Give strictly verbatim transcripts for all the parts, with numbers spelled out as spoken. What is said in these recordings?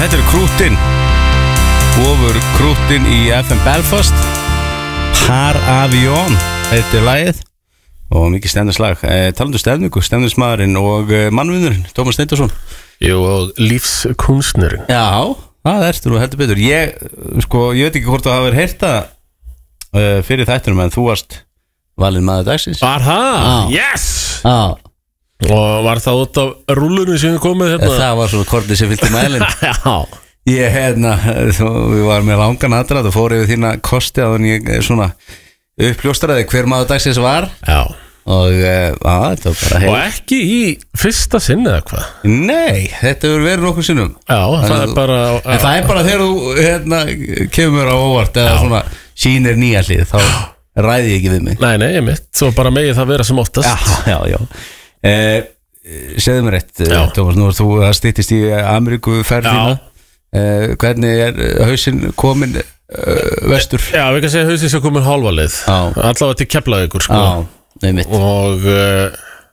þetta eru Krúttin. Ofur Krúttin í F M Belfast. Par Avion heitir lagið. Og mikið stemningslag. eh, Talandu stemningu, stemningsmaðurinn og eh, mannvinnurinn Tómas Steindorsson. Jú, og lífskunstnerinn. Já, það ertu nú heldur betur. Ég, sko, ég veit ekki hvort þú hafir heyrt það uh, fyrir þættinum, en þú varst valinn maður dagsins. Var það? Ah. Yes! Já. Og var það út af rúlunum sem við komið hérna? Það var svona kortið sem fylgdi mælinn. Já. Ég, hérna, þú, við varum með langan aðdrað og fór yfir þína kosti að ég svona uppljóstraði hver maður dagsins var. Já. Og uh, að, þetta var bara heil. Og ekki í fyrsta sinni eða hvað? Nei, þetta hefur verið nokkuð sinnum. Já, það er bara... En það er bara þegar þú, hérna, kemur á óvart eða svona sýnir nýja hlið, þá ræði ég ekki við mig. Nei, nei, ég mitt, svo bara megið það vera sem oftast. Já, já, já. Eh, segðu mér rétt, Tómas, nú er þú að styttist í Ameríku ferðina. Eh, hvernig er hausinn komin uh, vestur? Já, við kannum segja að hausinn sem komin hálfa leið. Allavega til Keflavíkur, sko. Já. Nei, og uh,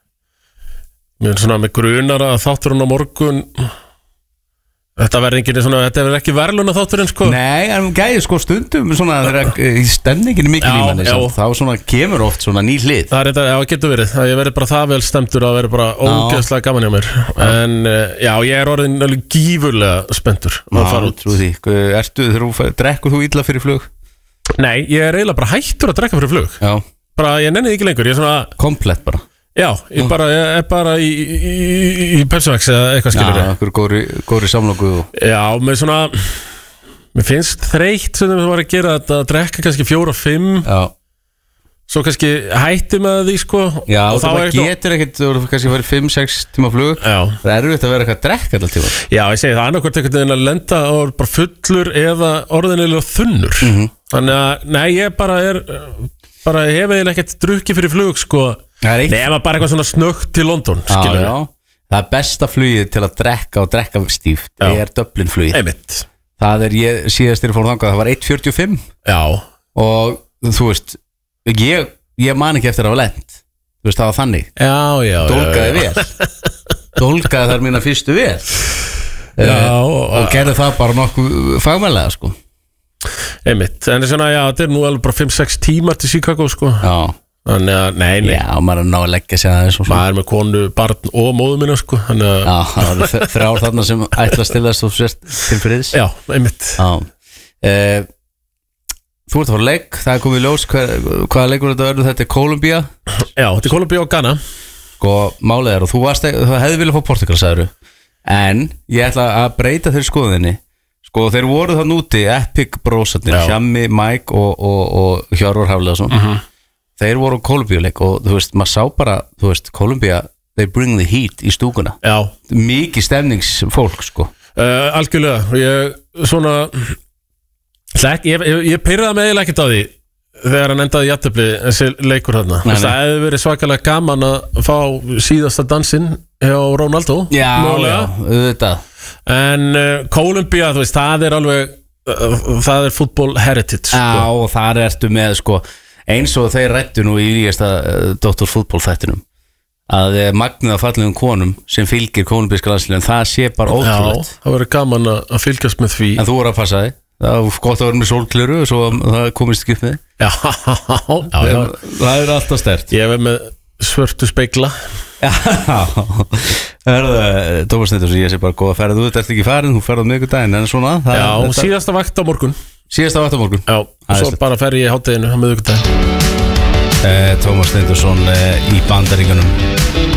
mér er svona með grunar að þátturinn á morgun þetta verður enginn svona, þetta verður ekki verðlun að þátturinn, sko. Nei, en gæði sko stundum svona þegar stemningin er mikil í manni, þá svona kemur oft svona ný hlið. Það er þetta, já, getur verið, það ég verið bara það vel stemtur að verið bara ógeðslega gaman hjá mér. En uh, já, ég er orðin alveg gífurlega spenntur að fara út. Trú því, ertu, þegar drekkur þú illa fyrir flug? Nei, ég er eiginlega bara hættur að drekka fyrir flug. Já. Bara, ég nenni ekki lengur, ég er svona... Komplett bara. Já, ég bara, ég er bara í, í, í Pepsi-Max eða eitthvað skilur. Já, okkur góri, góri samloku. Já, með svona... Mér finnst þreytt sem það var að gera þetta, að drekka kannski fjóra, fimm. Já. Svo kannski hætti með því, sko. Já, og það getur ekkert, þú voru kannski farið fimm, sex tíma flug. Já. Það er erfitt að vera eitthvað að drekka alltaf tíma. Já, ég segi það, annarkvort einhvern veginn að lenda og bara fullur eða orðinilega þunnur. Mm-hmm. Þannig að, nei, ég bara er... bara hef eiginlega ekkert drukki fyrir flug, sko. Nei, ef maður bara eitthvað svona snöggt til London, skilur. Já, já. Það er besta flugið til að drekka og drekka stíft, það er Dublin flugið. Einmitt. Það er, ég síðast þegar ég fór þangað, það var eitt fjörutíu og fimm. Já. Og þú veist, ég, ég man ekki eftir að hafa lent. Þú veist, það var þannig. Já, já, já. Dólgaði vel. Dólgaði þar mína fyrstu vel. Já. Uh, og gerði það bara nokkuð fagmælega, sko. Einmitt, en svona, já, þetta er nú alveg bara fimm sex tímar til Chicago, sko. Já. Þannig að, nei, nei. Já, maður er að ná að leggja sig aðeins og svona. Maður er með konu, barn og móður minna, sko. Að... Já, það eru þrjár þarna sem ætlast til þess og sérst til friðis. Já, einmitt. Já. Eh, þú ert að fara að legg, það er komið í ljós, hver, hvaða leggur þetta verður, þetta er Kólumbía. Já, þetta er Kólumbía og Ghana. Sko, málið er, og þú, varst, þú hefði viljað fá Portugal, sagður. En ég ætla að breyta þeirri skoðinni. Sko, þeir voru það núti, Epic brósarnir, Hjammi, Mike og, og, og Hjörvar Hafleðarsson. Uh -huh. Þeir voru á Kólumbíuleik og þú veist, maður sá bara, þú veist, Kólumbía, they bring the heat í stúkuna. Já. Mikið stemningsfólk, sko. Uh, algjörlega, ég, svona, ég, ég, ég pyrraði mig eiginlega ekkert á því þegar hann endaði jafntefli þessi leikur þarna. Það hefði verið svakalega gaman að fá síðasta dansinn hjá Ronaldo. Já, mögulega. Já, auðvitað. En uh, Kólumbía, þú veist, það er alveg, uh, það er football heritage, sko. Já, og það ertu með, sko, eins og þeir rættu nú í nýjasta uh, doktor Fútból þættinum að uh, magnið af fallegum konum sem fylgir kólumbíska landsliðinu, það sé bara ótrúlegt. Já, það verður gaman að fylgjast með því. En þú voru að passa þig, það var gott að vera með sólkleru og svo það komist ekki upp með þig. Já, já, já. Það er alltaf sterkt. Ég er með svörtu speikla. Já, það er Tómas Steindorsson, ég sé bara góða ferð, þú ert ekki farin, þú ferð á miðvikudaginn, en svona. Já, og síðasta vakt á morgun. Síðasta vakt á morgun. Já, og svo bara fer ég í hádeginu á miðvikudaginn. eh, Tómas Steindorsson eh, í Bandaríkjunum.